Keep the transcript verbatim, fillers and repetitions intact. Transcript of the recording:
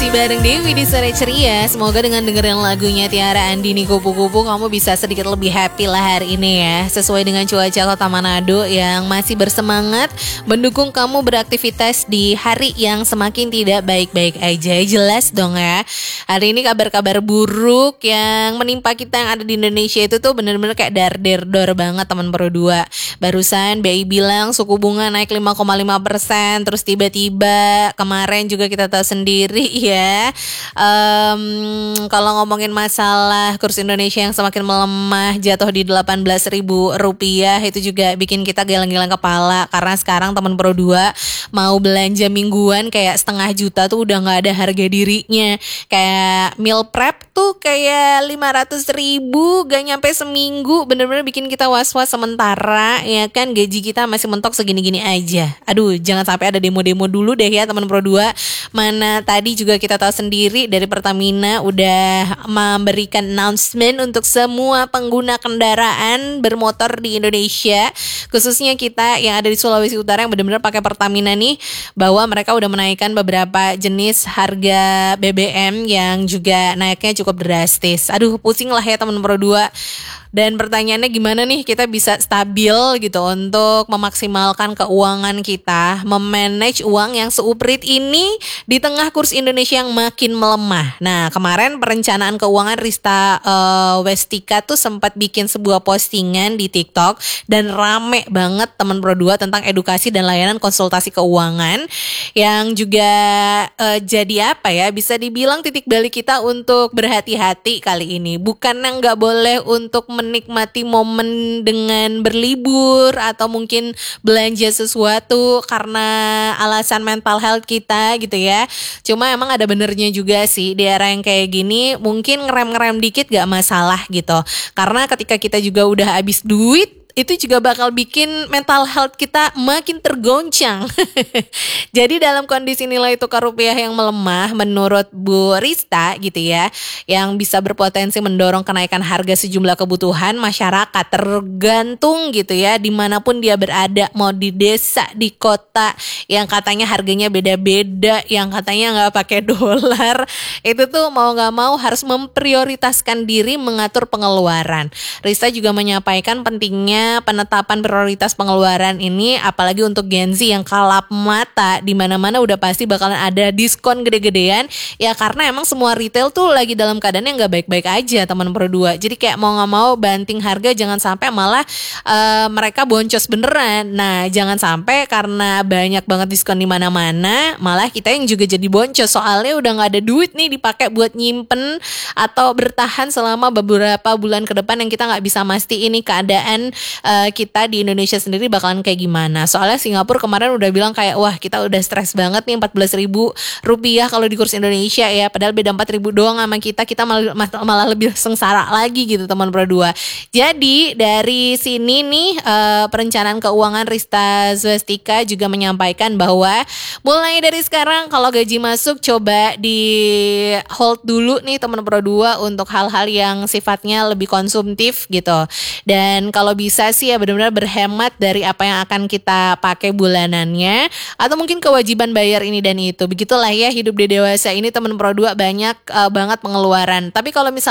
Masih bareng Dewi di Sore Ceria. Semoga dengan dengerin lagunya Tiara Andini Kupu-Kupu kamu bisa sedikit lebih happy lah hari ini ya. Sesuai dengan cuaca kota Manado yang masih bersemangat mendukung kamu beraktivitas di hari yang semakin tidak baik-baik aja. Jelas dong ya. Hari ini kabar-kabar buruk yang menimpa kita yang ada di Indonesia itu tuh bener-bener kayak dar-der-dor banget teman Pro dua. Barusan B I bilang suku bunga naik lima koma lima persen. Terus tiba-tiba kemarin juga kita tahu sendiri ya, um, kalau ngomongin masalah kurs Indonesia yang semakin melemah jatuh di delapan belas ribu rupiah itu juga bikin kita geleng-geleng kepala. Karena sekarang teman Pro dua mau belanja mingguan kayak setengah juta tuh udah gak ada harga dirinya. Kayak meal prep tuh kayak lima ratus ribu gak nyampe seminggu. Bener-bener bikin kita was-was sementara ya kan, gaji kita masih mentok segini-gini aja. Aduh, jangan sampai ada demo-demo dulu deh ya teman Pro dua. Mana tadi juga kita tahu sendiri dari Pertamina udah memberikan announcement untuk semua pengguna kendaraan bermotor di Indonesia, khususnya kita yang ada di Sulawesi Utara yang benar-benar pakai Pertamina nih, bahwa mereka udah menaikkan beberapa jenis harga B B M yang juga naiknya cukup drastis. Aduh, pusing lah ya teman Pro dua. Dan pertanyaannya gimana nih kita bisa stabil gitu untuk memaksimalkan keuangan kita, memanage uang yang seuprit ini di tengah kurs Indonesia yang makin melemah. Nah, kemarin perencanaan keuangan Rista uh, Westika tuh sempat bikin sebuah postingan di TikTok dan rame banget teman Pro dua tentang edukasi dan layanan konsultasi keuangan yang juga uh, jadi apa ya, bisa dibilang titik balik kita untuk berhati-hati kali ini. Bukannya nggak boleh untuk menikmati momen dengan berlibur atau mungkin belanja sesuatu karena alasan mental health kita gitu ya. Cuma emang ada benernya juga sih, di era yang kayak gini mungkin ngerem-ngerem dikit gak masalah gitu. Karena ketika kita juga udah habis duit, itu juga bakal bikin mental health kita makin tergoncang. Jadi dalam kondisi nilai tukar rupiah yang melemah, menurut Bu Rista gitu ya, yang bisa berpotensi mendorong kenaikan harga sejumlah kebutuhan masyarakat, tergantung gitu ya dimanapun dia berada, mau di desa, di kota, yang katanya harganya beda-beda, yang katanya gak pakai dolar, itu tuh mau gak mau harus memprioritaskan diri mengatur pengeluaran. Rista juga menyampaikan pentingnya penetapan prioritas pengeluaran ini, apalagi untuk Gen Z yang kalap mata, di mana-mana udah pasti bakalan ada diskon gede-gedean ya, karena emang semua retail tuh lagi dalam keadaan yang nggak baik-baik aja teman Pro dua. Jadi kayak mau nggak mau banting harga, jangan sampai malah uh, mereka boncos beneran. Nah, jangan sampai karena banyak banget diskon di mana-mana malah kita yang juga jadi boncos, soalnya udah nggak ada duit nih dipakai buat nyimpen atau bertahan selama beberapa bulan ke depan yang kita nggak bisa masti ini keadaan Uh, kita di Indonesia sendiri bakalan kayak gimana. Soalnya Singapura kemarin udah bilang kayak wah kita udah stres banget nih empat belas ribu rupiah kalau di kurs Indonesia ya, padahal beda empat ribu doang sama kita, kita malah, malah lebih sengsara lagi gitu teman Pro dua. Jadi dari sini nih uh, perencanaan keuangan Rista Zwestika juga menyampaikan bahwa mulai dari sekarang kalau gaji masuk coba di hold dulu nih teman Pro dua untuk hal-hal yang sifatnya lebih konsumtif gitu. Dan kalau bisa sih ya benar-benar berhemat dari apa yang akan kita pakai bulanannya, atau mungkin kewajiban bayar ini dan itu. Begitulah ya hidup di dewasa ini teman Pro dua, banyak uh, banget pengeluaran. Tapi kalau misalnya